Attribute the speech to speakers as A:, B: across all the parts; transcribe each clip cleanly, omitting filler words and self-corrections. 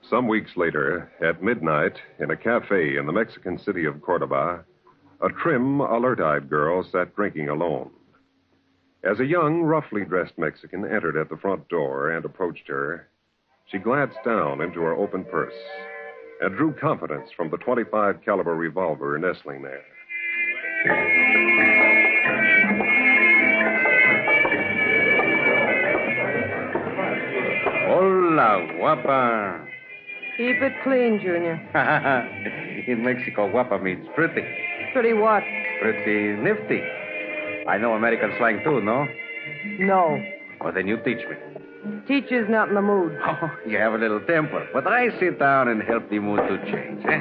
A: Some weeks later, at midnight, in a cafe in the Mexican city of Cordoba, a trim, alert-eyed girl sat drinking alone. As a young, roughly dressed Mexican entered at the front door and approached her, she glanced down into her open purse and drew confidence from the .25 caliber revolver nestling there.
B: Hola, guapa.
C: Keep it clean, Junior.
B: In Mexico, guapa means pretty.
C: Pretty what?
B: Pretty nifty. I know American slang too, no?
C: No.
B: Well, then you teach me.
C: Teacher's not in the mood.
B: Oh, you have a little temper. But I sit down and help the mood to change, eh?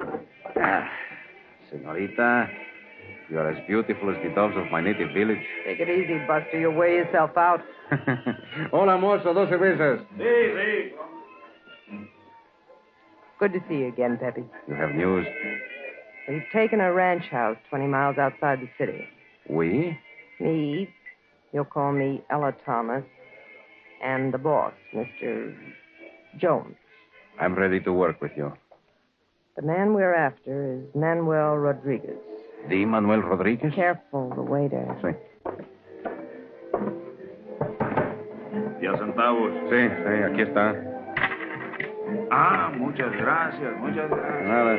B: Senorita, you are as beautiful as the doves of my native village.
C: Take it easy, Buster. You'll wear yourself out.
B: Hola, mozo. 12 veces.
D: Sí.
C: Good to see you again, Pepe.
B: You have news?
C: We've taken a ranch house 20 miles outside the city.
B: We?
C: Me, you'll call me Ella Thomas, and the boss, Mr. Jones.
B: I'm ready to work with you.
C: The man we're after is Manuel Rodriguez.
B: The Manuel Rodriguez?
C: Careful, the waiter.
B: Sí.
D: 10 centavos.
B: Sí, aquí está.
D: Muchas gracias.
B: Nada.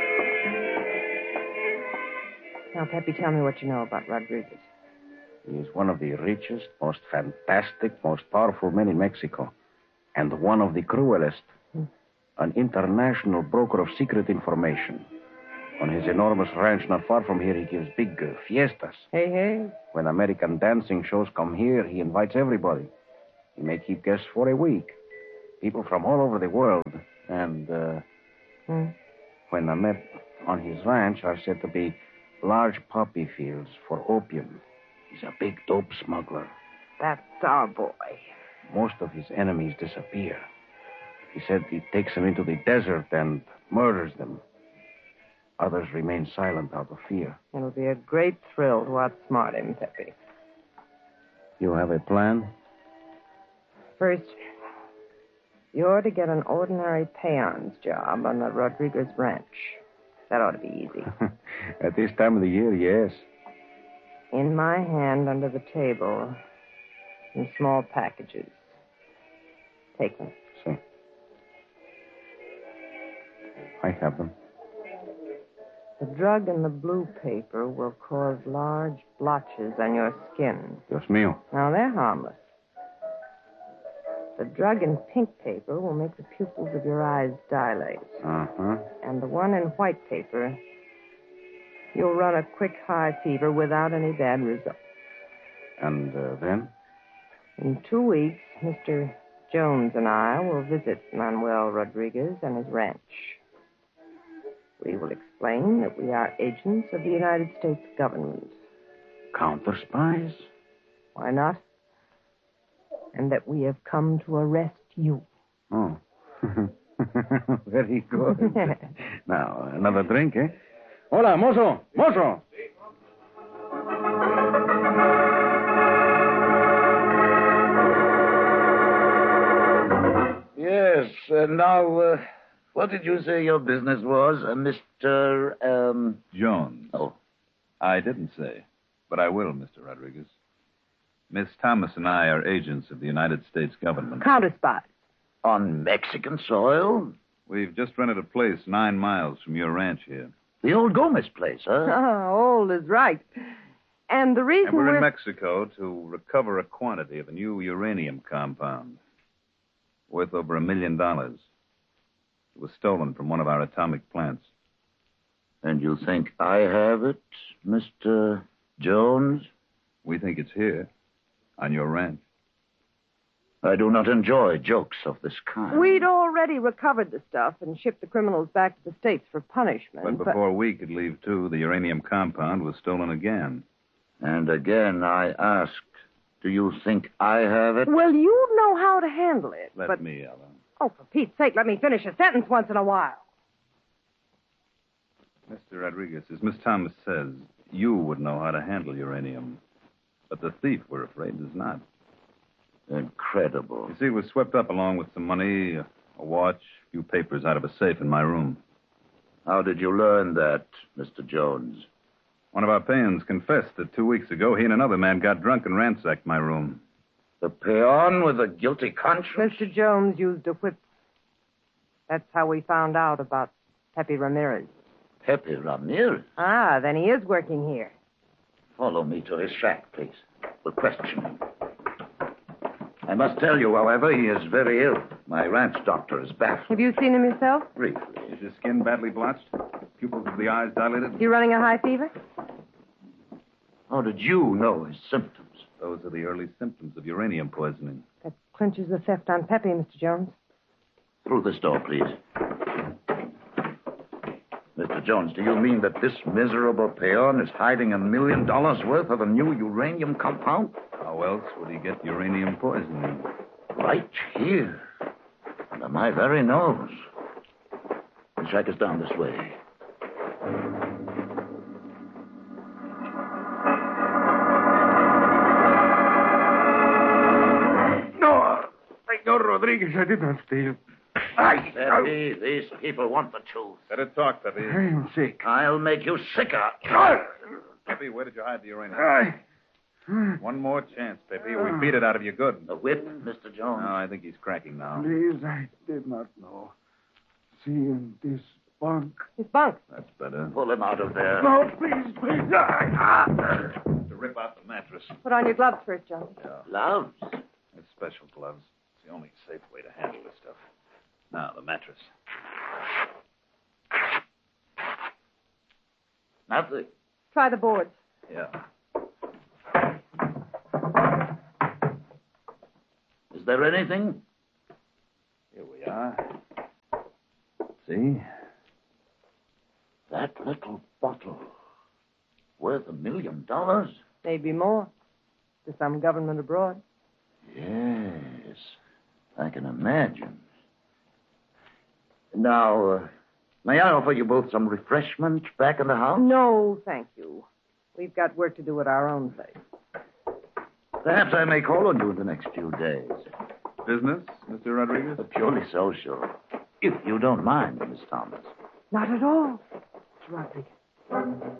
C: Now, Pepe, tell me what you know about Rodriguez.
B: He is one of the richest, most fantastic, most powerful men in Mexico. And one of the cruelest. An international broker of secret information. On his enormous ranch not far from here, he gives big fiestas.
C: Hey.
B: When American dancing shows come here, he invites everybody. He may keep guests for a week. People from all over the world. And, when I met on his ranch are said to be large poppy fields for opium. He's a big dope smuggler.
C: That's our boy.
B: Most of his enemies disappear. He said he takes them into the desert and murders them. Others remain silent out of fear.
C: It'll be a great thrill to outsmart him, Pepe.
B: You have a plan?
C: First, you're to get an ordinary peon's job on the Rodriguez ranch. That ought to be easy.
B: At this time of the year, yes.
C: In my hand, under the table, in small packages. Take them.
B: See. I have them.
C: The drug in the blue paper will cause large blotches on your skin.
B: Dios mío.
C: Now, they're harmless. The drug in pink paper will make the pupils of your eyes dilate.
B: Uh-huh.
C: And the one in white paper, you'll run a quick high fever without any bad results.
B: And then?
C: In 2 weeks, Mr. Jones and I will visit Manuel Rodriguez and his ranch. We will explain that we are agents of the United States government.
B: Counter spies?
C: Why not? And that we have come to arrest you.
B: Oh. Very good. Now, another drink, eh? Hola, mozo! Mozo!
E: Yes, now, what did you say your business was, Mr.
D: Jones.
E: Oh.
D: I didn't say, but I will, Mr. Rodriguez. Miss Thomas and I are agents of the United States government.
C: Counter spies.
E: On Mexican soil?
D: We've just rented a place 9 miles from your ranch here.
E: The old Gomez place, huh?
C: Old is right. And the reason
D: And we're in Mexico to recover a quantity of a new uranium compound worth over $1 million. It was stolen from one of our atomic plants.
E: And you think I have it, Mr. Jones?
D: We think it's here, on your ranch.
E: I do not enjoy jokes of this kind.
C: We'd already recovered the stuff and shipped the criminals back to the States for punishment.
D: But before we could leave, too, the uranium compound was stolen again.
E: And again, I ask, do you think I have it?
C: Well, you know how to handle it.
D: Let me, Ella.
C: Oh, for Pete's sake, let me finish a sentence once in a while.
D: Mr. Rodriguez, as Miss Thomas says, you would know how to handle uranium. But the thief, we're afraid, does not.
E: Incredible.
D: You see, it was swept up along with some money, A watch, a few papers out of a safe in my room.
E: How did you learn that, Mr. Jones?
D: One of our peons confessed that 2 weeks ago he and another man got drunk and ransacked my room.
E: The peon with a guilty conscience?
C: Mr. Jones used a whip. That's how we found out about Pepe Ramirez.
E: Pepe Ramirez?
C: Ah, then he is working here.
E: Follow me to his shack, please. We'll question him. I must tell you, however, he is very ill. My ranch doctor is baffled.
C: Have you seen him yourself?
E: Briefly.
D: Is his skin badly blotched? Pupils of the eyes dilated?
C: You running a high fever?
E: How did you know his symptoms?
D: Those are the early symptoms of uranium poisoning.
C: That clinches the theft on Pepe, Mr. Jones.
E: Through this door, please. Mr. Jones, do you mean that this miserable peon is hiding $1 million worth of a new uranium compound?
D: How else would he get uranium poisoning?
E: Right here. Under my very nose. The shack is down this way.
F: No, Senor Rodriguez, I did not steal.
E: Pepe, these people want the truth.
D: Better talk, Pepe.
F: I am sick.
E: I'll make you sicker.
D: Pepe, where did you hide the uranium? One more chance, Pepe. We beat it out of you good.
E: The whip, Mr. Jones.
D: No, I think he's cracking now.
F: Please, I did not know. See in this bunk.
C: His bunk.
D: That's better.
E: Pull him out of there.
F: No, please, please.
D: To rip out the mattress.
C: Put on your gloves first, Jones.
D: Yeah.
E: Gloves?
D: It's special gloves. It's the only safe way to handle this stuff. Now, the mattress.
E: Nothing.
C: Try the boards.
D: Yeah.
E: Is there anything?
D: Here we are. See?
E: That little bottle. Worth $1 million?
C: Maybe more. To some government abroad.
E: Yes. I can imagine. Now, may I offer you both some refreshment back in the house?
C: No, thank you. We've got work to do at our own place.
E: Perhaps I may call on you in the next few days.
D: Business, Mr. Rodriguez?
E: Purely social. If you don't mind, Miss Thomas.
C: Not at all, Mr. Rodriguez.